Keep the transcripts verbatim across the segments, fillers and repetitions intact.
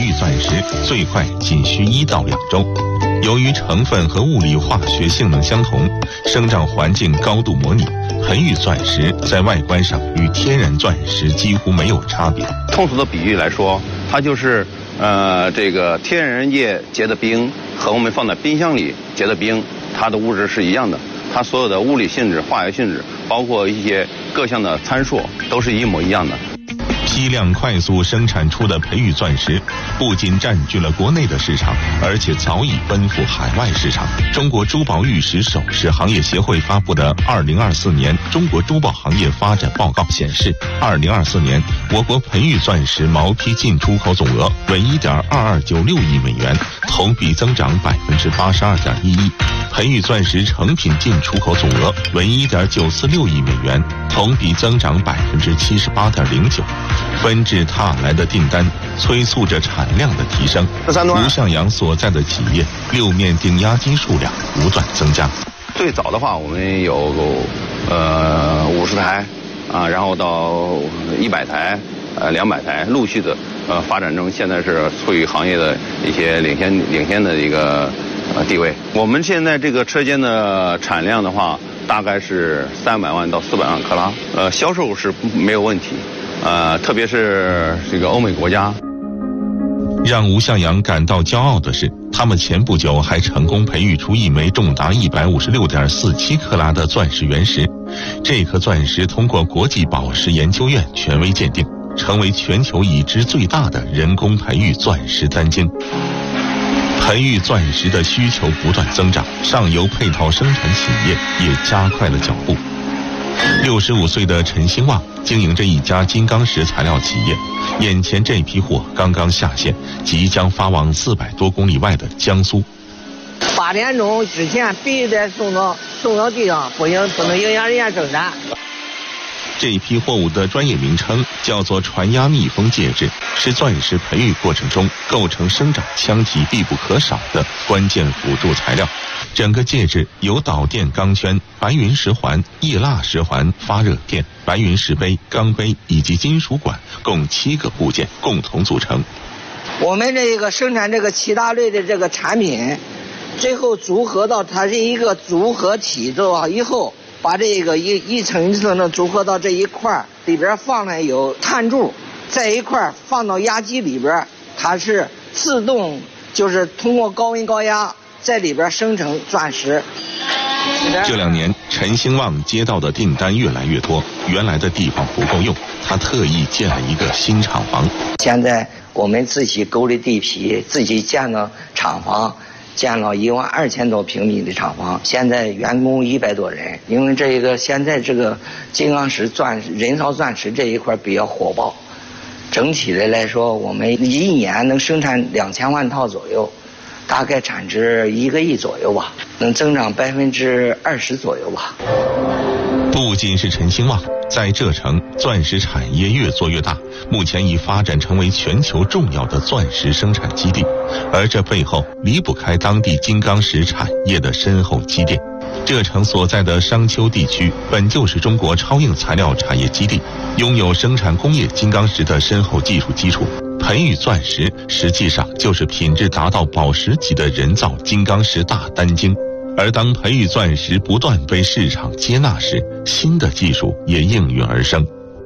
玉钻石最快仅需一到两周。由于成分和物理化学性能相同，生长环境高度模拟，培育钻石在外观上与天然钻石几乎没有差别。 通俗的比喻来说，它就是呃这个天然界结的冰和我们放在冰箱里结的冰，它的物质是一样的，它所有的物理性质、化学性质，包括一些各项的参数都是一模一样的。 批量快速生产出的培育钻石，不仅占据了国内的市场，而且早已奔赴海外市场。中国珠宝玉石首饰行业协会发布的二零二四年中国珠宝行业发展报告显示，二零二四年我国培育钻石毛坯进出口总额为一点二二九六亿美元，同比增长百分之八十二点一一。培育钻石成品进出口总额为一点九四六亿美元，同比增长百分之七十八点零九。纷至沓来的订单催促着产量的提升。吴向阳所在的企业六面定压机数量不断增加。 最早的话，我们有呃五十台啊，然后到一百台、呃两百台，陆续的呃发展中，现在是处于行业的一些领先领先的一个呃地位。我们现在这个车间的产量的话，大概是三百万到四百万克拉，呃，销售是没有问题。呃，特别是这个欧美国家。 让吴向阳感到骄傲的是，他们前不久还成功培育出一枚重达一百五十六点四七克拉的钻石原石。这颗钻石通过国际宝石研究院权威鉴定，成为全球已知最大的人工培育钻石单晶。培育钻石的需求不断增长，上游配套生产企业也加快了脚步。六十五岁的陈兴旺经营着一家金刚石材料企业，眼前这批货刚刚下线，即将发往四百多公里外的江苏。 八点钟之前必须得送到送到地上，不行不能影响人家生产。 这批货物的专业名称叫做传压密封介质，是钻石培育过程中构成生长腔体必不可少的关键辅助材料。整个介质由导电钢圈、白云石环、液蜡石环、发热片、白云石杯、钢杯以及金属管共七个部件共同组成。 我们这个生产这个七大类的这个产品，最后组合到它是一个组合体之后，以后把这个一一层一层的组合到这一块里边，放了有碳柱，在一块放到压机里边，它是自动就是通过高温高压在里边生成钻石。 这两年陈兴旺接到的订单越来越多，原来的地方不够用，他特意建了一个新厂房。 现在我们自己购的地皮，自己建了厂房，建了一万二千多平米的厂房，现在员工一百多人。因为这个现在这个金刚石钻人造钻石这一块比较火爆，整体的来说，我们一年能生产两千万套左右，大概产值一个亿左右吧，能增长百分之二十左右吧。 不仅是陈兴旺，在这城钻石产业越做越大，目前已发展成为全球重要的钻石生产基地，而这背后离不开当地金刚石产业的深厚积淀。这城所在的商丘地区本就是中国超硬材料产业基地，拥有生产工业金刚石的深厚技术基础。培育钻石实际上就是品质达到宝石级的人造金刚石大单晶。而当培育钻石不断被市场接纳时，新的技术也应运而生。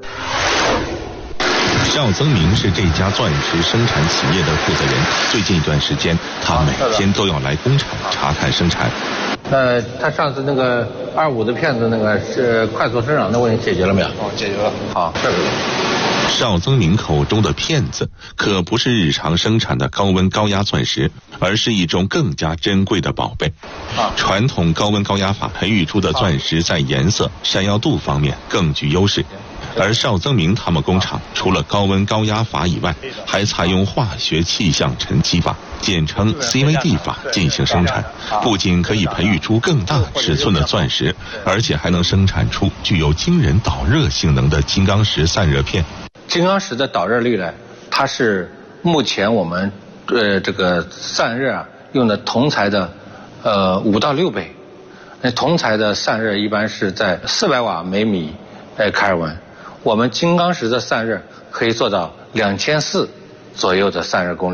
邵增明是这家钻石生产企业的负责人，最近一段时间他每天都要来工厂查看生产。 呃，他上次那个二五的片子那个是快速生长的问题解决了没有？ 哦，解决了。 好，这个。 邵增明口中的骗子可不是日常生产的高温高压钻石，而是一种更加珍贵的宝贝。传统高温高压法培育出的钻石在颜色、闪耀度方面更具优势，而邵增明他们工厂除了高温高压法以外，还采用化学气象沉积法，简称 C V D 法进行生产，不仅可以培育出更大尺寸的钻石，而且还能生产出具有惊人导热性能的金刚石散热片。 金刚石的导热率呢，它是目前我们呃这个散热啊用的铜材的呃五到六倍。那铜材的散热一般是在四百瓦每米呃开尔文，我们金刚石的散热可以做到两千四左右的散热功率。